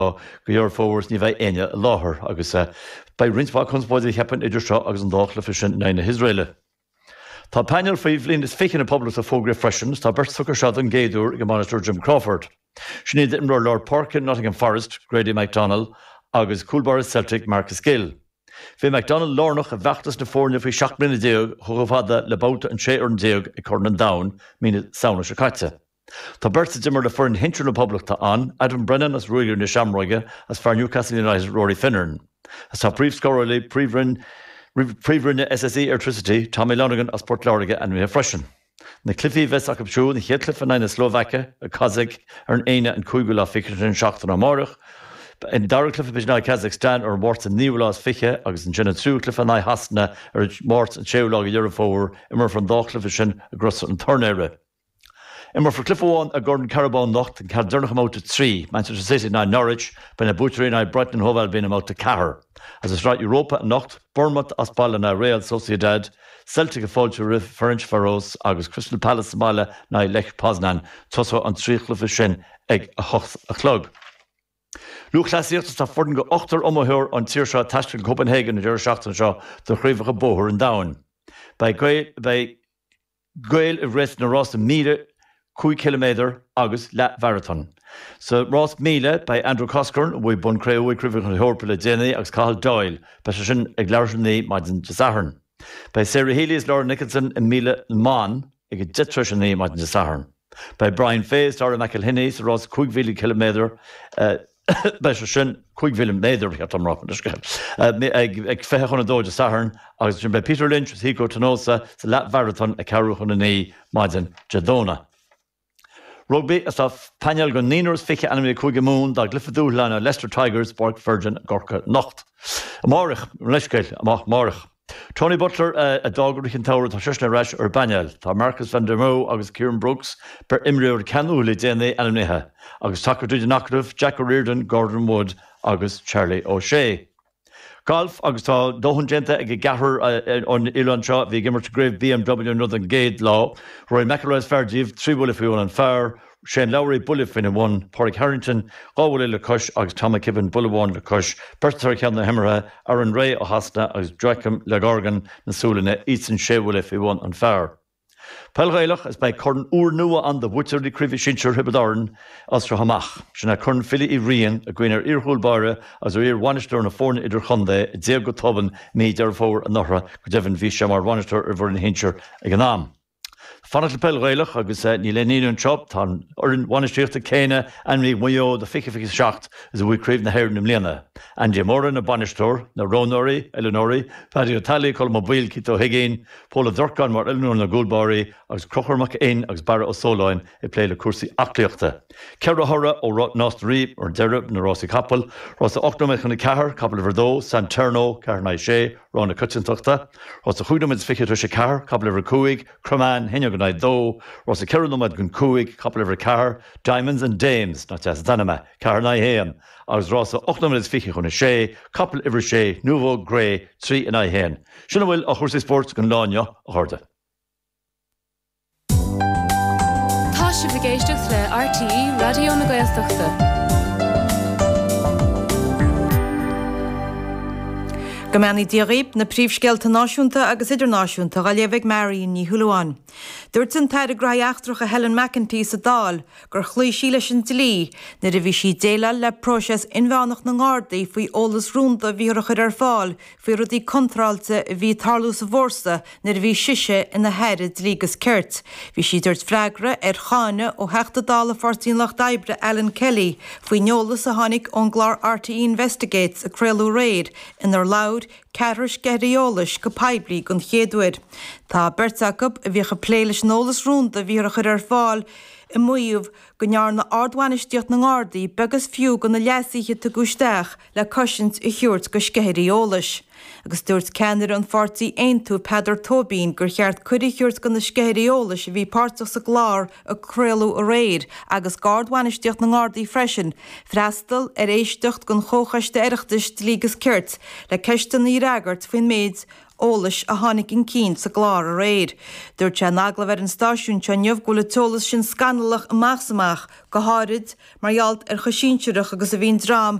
go dheor fóras ní bheith aine láthair agus ba rinspa chunspóid cheapan idir seo agus an dáchla fi sin na Israile. Tá panel faoi bhlín is ficin na pobl a fógra freisin, tá bert sucar sead an géadú go Monitor Jim Crawford. Sníad imreoir Lord Parkin, Nottingham Forest, Grady MacDonald agus Coolborough Celtic Marcus Gill. Bhí MacDonald lárnach a bheachtas na fórne faoi 7 mbliana déag chughfada le bouta an sé ar an déag i Cornan Down, mína saona se caite. Tá bert dimmer le for an hintre na pobl tá an, Adam Brennan as ruiger na Shamroige as far Newcastle United Rory Finnern. As tá príomhscóraí príomhrinne SSE Electricity, Tommy Lonergan as Port Láirge an mé freisin. Na clifí bheits ach absú na chéadclifa na Slovakia, a Kazakh ar an éine an cúigúla fichir an seachtain amárach, in darclifa bis na Kazakhstan ar mórt an níomhlás fiche agus an sinna trúclifa na hasna ar mórt an séúlá a Eurofóir immer fan dáclifa sin a grosa an tornéire. Immer for Cliffoán a Gordon Carabán nocht an Cardurnach amount 3, Manchester City na Norwich, ben a Butchery na Brighton and Hove Albion amount to Cahir. As it's right Europa nocht, Bournemouth as Bala na Real Sociedad, Celtic a fáilte rih Ferenc Faros agus Crystal Palace Mala na Lech Poznan, tosa an tríchlifa sin ag a chocht a chlog. Luchlasíochtas tá fordan go 8 omóthúir an tír seo taistil Copenhagen na deir seachtain seo do chríomhacha bóthir an Down. Bei Gael i rest na Ross míle 2 kilometer agus le marathon. So Ross Míle by Andrew Coscorn, we bun creu we crifig an horpile Jenny agus Cathal Doyle, by sin ag lairsinní maidin Jasahern. By Sarah Healy is Laura Nicholson and Míle Man, ag ditrishinní maidin Jasahern. By Brian Fay, Laura McElhinney, so Ross 2 kilometer, by sin 2 kilometer, hat am rock, ag fechon a dó Jasahern, agus by Peter Lynch, he go to Nosa, so lat marathon a caruch on a knee maidin Jadona. Rugby is a panel go Niners fiche anime Cuigamún da Glyffadúlana Leicester Tigers Borg Virgin Gorka Nocht. Marich, Leiskeil, Marich. Tony Butler a dogurich in Tower tá Shishna Rash or Banyal, tá Marcus van der Moe agus Kieran Brooks per Imrior Canúli déna anime agus Tucker Dudinacrov, Jack O'Riordan, Gordon Wood agus Charlie O'Shea. Golf agus tá dóhan genta ag gahar an Ilan seo bhí gimmar to grave BMW Northern Gate Law, Roy McIlroy is fair díomh 3 bullifú an fair, Shane Lowry bullifin in 1, Pádraig Harrington, Gáhfuil le cush agus Tommy Kiven bullháin le cush, Bertar ceann na himire ar an ré ó hasna agus Joachim le Gorgan na súlana Ethan Shea bullifú 1 an fair. Pelghailach is by Corn Úr nua an the Witcherly Crivi Shincher Hibadarn as for Hamach. Shina Corn Philly Irian, a Gwiner Irhulbara, as a rear Wanistor and a Forn Ider Honde, Diego Tobin, me therefore and Nora, Kudevin Vishamar Wanistor, Iverin Hincher, Aganam. Fanat Pelghailach, agus ní lenín an chop, tan orin Wanistirta Kena, and me Muyo, the Ficky Shacht, as a we crave the hair in Mlena. And Jamoran a Banistor, na Ronori, Eleonori, Paddy Otali, Colmobile, Kito Higgin, Paula Durkan, Mar Eleanor na Goulbari, as Crocher McAin, as Barra O'Soloin, a play le Cursi Acliachta. Kerra Hora, or Rot Nost Reap, or Derib, na Rossi Kappel, Rosa Octomech and the Cahar, Couple of Verdo, Santerno, Carnai Shea, Rona Kutchin Tuchta, Rosa Hudamid Ficket Shikar, Couple of Recuig, Croman, Henyoganai Do, Rosa Keranumad Gunkuig, Couple of Recar, Diamonds and Dames, not just Danama, Carnai Haim, as Rosa Octomid Ficket on a Shea, Couple of Shea, Nouveau Grey, 3 and I Hen. Shinawil, a Horse Sports, Gunlanya, a Horda. Táis a bhgéisteach le RTE Radio na Gaeltachta. Gomani diarib na príomhscéalta náisiúnta agus idirnáisiúnta a léibh Mary ní Thuúlaáin. Dúirt an taid a graíachtrach a Helen McEntee sa dál gur chlú sí leis an dlí na a bhí sí déile le próses inmheánach na ngádaí faoi ólas rúnta bhíorachar ar fáil faoi rudí contráilte a bhí tarlú sa bhórsa na a bhí siise ina heire dlígus ceart. Bhí sí dúirt freigra ar cháine ó heachta dála fortín lech daibre Alan Kelly faoi neolalas a tháinig ón gláir RTE Investigates a Crealú Raid inar loud Carish Geriolash go paibli gon chéadúid. Tá Bertacab a bhí pléiles nólas rúnta bhíorachar ar fáil I muíomh go near na ardhainisteocht na ngádaí begus fiú go na leasaiche tá gúisteach le cosint I thiúirt go scéirí ólas. agus dúirt ceannar an fortaí aontu Pedar Tóbín gur cheart cuidiúirt go na scéireolalas bhí páirteach sa glár a crealú a réir agus gardhhainisteocht na ngádaí freisin, freastal éisteocht gon chóchaiste iireachtas lígus cirt le ceistan í ragart faoin méid ólas a tháinig in cín sa glár a réir. Dúirt sé nagla ver an stáisiún te neamh go le teolas sin scandalach amachsamach go háirid marghealt ar chosínseirech agus a bhíon drám